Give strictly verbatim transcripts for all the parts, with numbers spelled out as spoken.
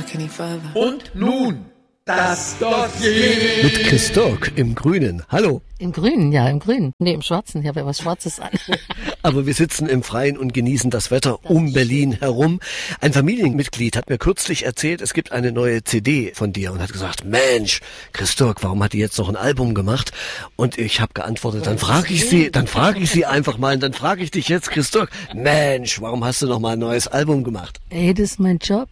Und nun das Dossier mit Chris Stork im Grünen. Hallo. Im Grünen, ja, im Grünen. Nee, im Schwarzen. Ich habe ja was Schwarzes an. Aber wir sitzen im Freien und genießen das Wetter das um Berlin herum. Ein Familienmitglied hat mir kürzlich erzählt, es gibt eine neue C D von dir und hat gesagt, Mensch, Chris Stork, warum hat die jetzt noch ein Album gemacht? Und ich habe geantwortet, dann frage ich sie, dann frage ich sie einfach mal, und dann frage ich dich jetzt, Chris Stork, Mensch, warum hast du noch mal ein neues Album gemacht? Ey, das ist mein Job.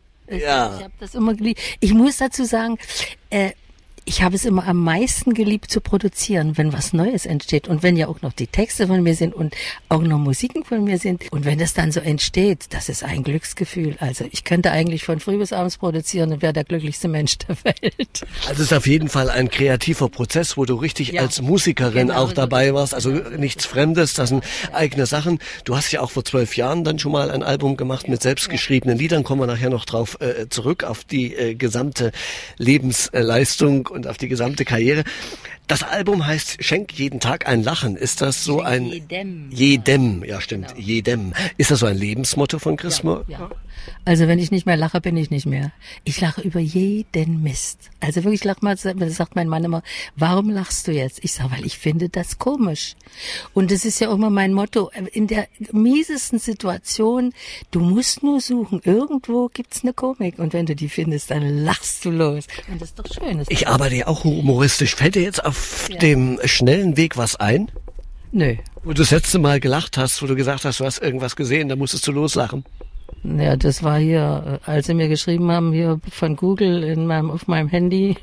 Ja. Ich habe das immer geliebt. Ich muss dazu sagen, äh, ich habe es immer am meisten geliebt zu produzieren, wenn was Neues entsteht und wenn ja auch noch die Texte von mir sind und auch noch Musiken von mir sind und wenn das dann so entsteht, das ist ein Glücksgefühl. Also ich könnte eigentlich von früh bis abends produzieren und wäre der glücklichste Mensch der Welt. Also es ist auf jeden Fall ein kreativer Prozess, wo du richtig ja. als Musikerin genau, auch dabei warst, also nichts Fremdes, das sind eigene Sachen. Du hast ja auch vor zwölf Jahren dann schon mal ein Album gemacht mit selbstgeschriebenen Liedern, kommen wir nachher noch drauf äh, zurück, auf die äh, gesamte Lebensleistung und auf die gesamte Karriere. Das Album heißt Schenk jeden Tag ein Lachen. Ist das so ein... Jedem. Jedem, ja stimmt, genau. Jedem. Ist das so ein Lebensmotto von Chris Stork? Ja, ja. Also wenn ich nicht mehr lache, bin ich nicht mehr. Ich lache über jeden Mist. Also wirklich, lach mal, sagt mein Mann immer, warum lachst du jetzt? Ich sage, weil ich finde das komisch. Und das ist ja auch immer mein Motto. In der miesesten Situation, du musst nur suchen. Irgendwo gibt's eine Komik. Und wenn du die findest, dann lachst du los. Und das ist doch schön. Ist ich arbeite ja auch humoristisch. Fällt dir jetzt auf ja. dem schnellen Weg was ein? Nö. Wo du das letzte Mal gelacht hast, wo du gesagt hast, du hast irgendwas gesehen, da musstest du loslachen. Ja, das war hier, als sie mir geschrieben haben, hier von Google in meinem, auf meinem Handy,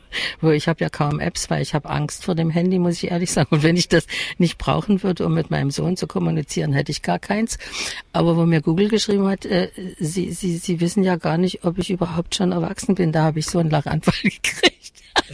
wo ich habe ja kaum Apps, weil ich habe Angst vor dem Handy, muss ich ehrlich sagen. Und wenn ich das nicht brauchen würde, um mit meinem Sohn zu kommunizieren, hätte ich gar keins. Aber wo mir Google geschrieben hat, äh, sie, sie, sie wissen ja gar nicht, ob ich überhaupt schon erwachsen bin, da habe ich so einen Lachanfall gekriegt.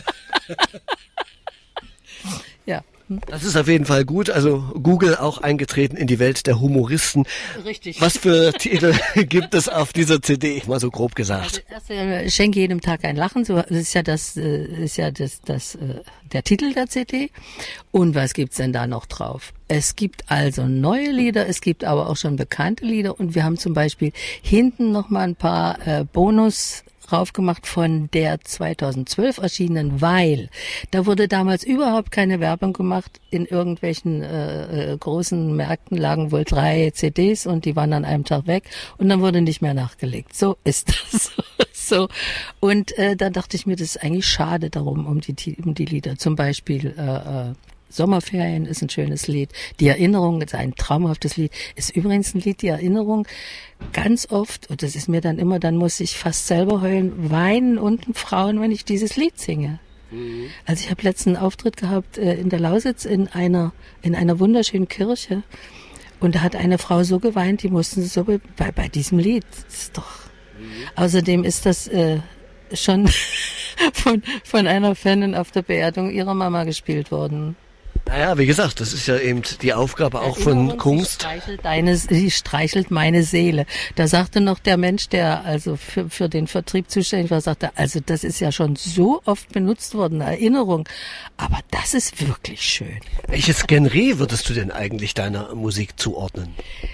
Ja. Das ist auf jeden Fall gut. Also Google auch eingetreten in die Welt der Humoristen. Richtig. Was für Titel gibt es auf dieser C D? Mal so grob gesagt. Also erst, Schenke jedem Tag ein Lachen. So das ist ja das, ist ja das, das der Titel der C D. Und was gibt's denn da noch drauf? Es gibt also neue Lieder, es gibt aber auch schon bekannte Lieder und wir haben zum Beispiel hinten noch mal ein paar äh, Bonus raufgemacht von der zweitausendzwölf erschienenen, weil da wurde damals überhaupt keine Werbung gemacht. In irgendwelchen äh, äh, großen Märkten lagen wohl drei C Ds und die waren an einem Tag weg und dann wurde nicht mehr nachgelegt. So ist das. So. Und äh, dann dachte ich mir, das ist eigentlich schade darum, um die, um die Lieder. Zum Beispiel äh, äh, Sommerferien ist ein schönes Lied. Die Erinnerung ist ein traumhaftes Lied. Ist übrigens ein Lied, die Erinnerung, ganz oft, und das ist mir dann immer, dann muss ich fast selber heulen, weinen unten Frauen, wenn ich dieses Lied singe. Mhm. Also ich habe letzten Auftritt gehabt äh, in der Lausitz in einer in einer wunderschönen Kirche und da hat eine Frau so geweint, die mussten so be- bei bei diesem Lied. Das ist doch. Mhm. Außerdem ist das äh, schon von von einer Fanin auf der Beerdigung ihrer Mama gespielt worden. Naja, wie gesagt, das ist ja eben die Aufgabe auch von Kunst. Sie streichelt, deine, sie streichelt meine Seele. Da sagte noch der Mensch, der also für, für den Vertrieb zuständig war, sagte, also das ist ja schon so oft benutzt worden, Erinnerung. Aber das ist wirklich schön. Welches Genre würdest du denn eigentlich deiner Musik zuordnen?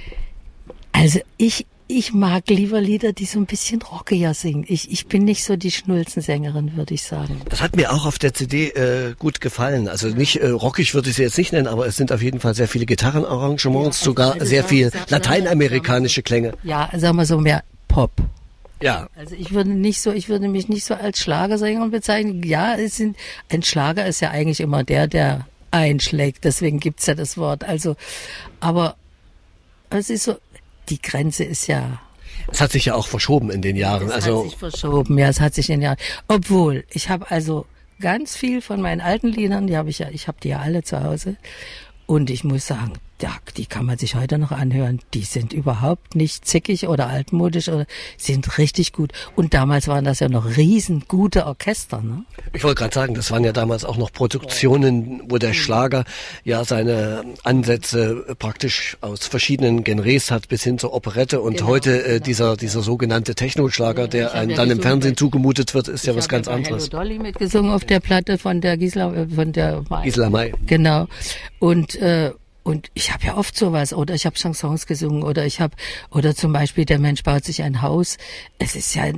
Also ich Ich mag lieber Lieder, die so ein bisschen rockiger singen. Ich, ich bin nicht so die Schnulzensängerin, würde ich sagen. Das hat mir auch auf der C D äh, gut gefallen. Also nicht äh, rockig würde ich sie jetzt nicht nennen, aber es sind auf jeden Fall sehr viele Gitarrenarrangements, ja, sogar also sehr viel lateinamerikanische Klänge. Ja, sagen wir so mehr Pop. Ja. Also ich würde nicht so, ich würde mich nicht so als Schlagersängerin bezeichnen. Ja, es sind, ein Schlager ist ja eigentlich immer der, der einschlägt. Deswegen gibt's ja das Wort. Also, aber es ist so, die Grenze ist ja... Es hat sich ja auch verschoben in den Jahren. Es also hat sich verschoben, ja, es hat sich in den Jahren... Obwohl, ich habe also ganz viel von meinen alten Liedern, die habe ich ja, ich habe die ja alle zu Hause. Und ich muss sagen, ja, die kann man sich heute noch anhören. Die sind überhaupt nicht zickig oder altmodisch, oder sind richtig gut. Und damals waren das ja noch riesengute Orchester, ne? Ich wollte gerade sagen, das waren ja damals auch noch Produktionen, wo der Schlager ja seine Ansätze praktisch aus verschiedenen Genres hat, bis hin zur Operette. Und genau, heute äh, genau. dieser dieser sogenannte Technoschlager, der einem ja dann im Fernsehen zugemutet wird, ist ja was ganz ja anderes. Ich habe Hello Dolly mitgesungen auf der Platte von der Gisela, von der Mai. Gisela May. Genau. Und äh, Und ich habe ja oft sowas, oder ich habe Chansons gesungen, oder ich habe, oder zum Beispiel der Mensch baut sich ein Haus. Es ist ja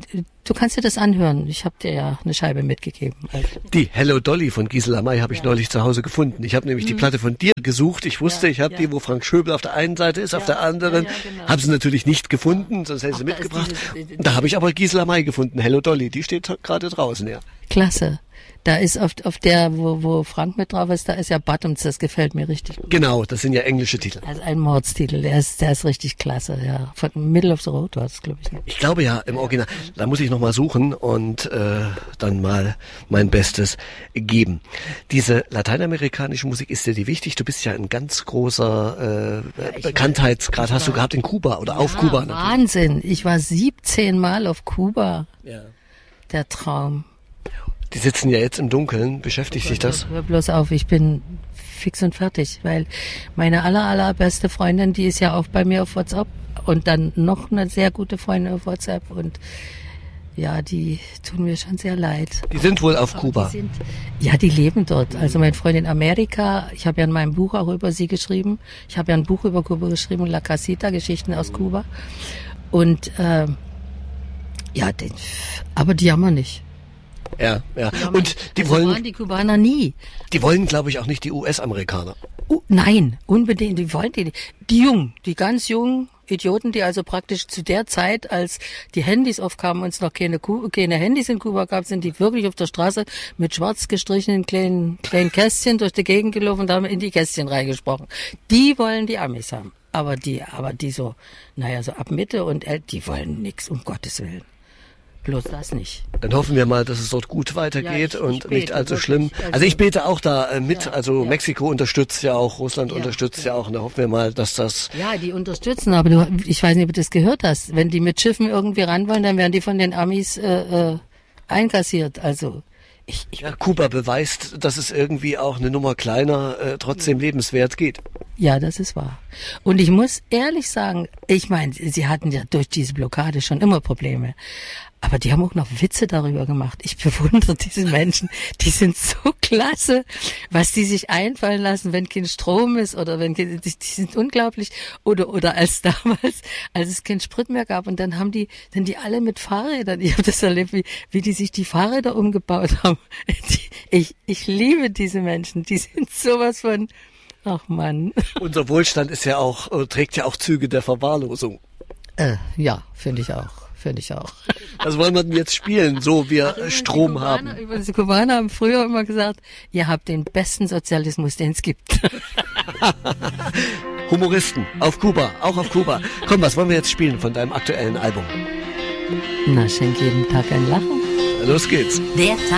du kannst dir das anhören. Ich habe dir ja eine Scheibe mitgegeben. Also. Die Hello Dolly von Gisela May habe ich ja. neulich zu Hause gefunden. Ich habe nämlich mhm. die Platte von dir gesucht. Ich wusste, ja, ich habe ja. die, wo Frank Schöbel auf der einen Seite ist, ja. auf der anderen. Ja, ja, genau. Habe sie natürlich nicht gefunden, sonst hätte sie mitgebracht. Diese, diese, da habe ich aber Gisela May gefunden. Hello Dolly, die steht gerade draußen, ja. Klasse. Da ist auf, auf der, wo, wo Frank mit drauf ist, da ist ja Bottoms, das gefällt mir richtig gut. Genau, das sind ja englische Titel. Also ein Mordstitel, der ist, der ist richtig klasse, ja. Von Middle of the Road war es, glaube ich. Ich glaube ja, im Original. Da muss ich nochmal suchen und äh, dann mal mein Bestes geben. Diese lateinamerikanische Musik, ist dir die wichtig? Du bist ja ein ganz großer äh, Bekanntheitsgrad, hast du gehabt in Kuba oder ja, auf Kuba. Natürlich. Wahnsinn, ich war siebzehn Mal auf Kuba. Ja. Der Traum. Die sitzen ja jetzt im Dunkeln. Beschäftigt dich das? Hör bloß auf, ich bin fix und fertig, weil meine aller, allerbeste Freundin, die ist ja auch bei mir auf WhatsApp und dann noch eine sehr gute Freundin auf WhatsApp und ja, die tun mir schon sehr leid. Die sind wohl auf Kuba? Die sind, ja, die leben dort. Also mein Freund in Amerika, ich habe ja in meinem Buch auch über sie geschrieben. Ich habe ja ein Buch über Kuba geschrieben, La Casita, Geschichten aus Kuba. Und äh, ja, den, aber die jammern nicht. Ja, ja. Die und die also wollen waren die Kubaner nie. Die wollen, glaube ich, auch nicht die U S-Amerikaner. Uh, nein, unbedingt. Die wollen die, die Jungen, die ganz jungen Idioten, die also praktisch zu der Zeit, als die Handys aufkamen und es noch keine, keine Handys in Kuba gab, sind die wirklich auf der Straße mit schwarz gestrichenen kleinen, kleinen Kästchen durch die Gegend gelaufen und haben in die Kästchen reingesprochen. Die wollen die Amis haben. Aber die, aber die so, naja, so ab Mitte und El, die wollen nix, um Gottes Willen. Bloß das nicht. Dann hoffen wir mal, dass es dort gut weitergeht ja, ich, und ich bete, nicht allzu wirklich. schlimm. Also, also ich bete auch da äh, mit. Ja, also ja. Mexiko unterstützt ja auch, Russland ja, unterstützt ja. ja auch. Und da hoffen wir mal, dass das... Ja, die unterstützen, aber du, ich weiß nicht, ob du das gehört hast. Wenn die mit Schiffen irgendwie ran wollen, dann werden die von den Amis äh, äh, einkassiert. Also... Ich, ich ja, Kuba beweist, dass es irgendwie auch eine Nummer kleiner äh, trotzdem lebenswert geht. Ja, das ist wahr. Und ich muss ehrlich sagen, ich meine, sie hatten ja durch diese Blockade schon immer Probleme. Aber die haben auch noch Witze darüber gemacht. Ich bewundere diese Menschen. Die sind so klasse, was die sich einfallen lassen, wenn kein Strom ist oder wenn die, die sind unglaublich. Oder oder als damals, als es keinen Sprit mehr gab und dann haben die, dann die alle mit Fahrrädern. Ich habe das erlebt, wie wie die sich die Fahrräder umgebaut haben. Die, ich ich liebe diese Menschen. Die sind sowas von, ach Mann. Unser Wohlstand ist ja auch äh, trägt ja auch Züge der Verwahrlosung. Äh, ja, finde ich auch. Finde ich auch. Was wollen wir denn jetzt spielen, so wir Ach, Strom Kubaner, haben? Übrigens, die Kubaner haben früher immer gesagt, ihr habt den besten Sozialismus, den es gibt. Humoristen auf Kuba, auch auf Kuba. Komm, was wollen wir jetzt spielen von deinem aktuellen Album? Na, schenk jedem Tag ein Lachen. Na, los geht's. Der Tag.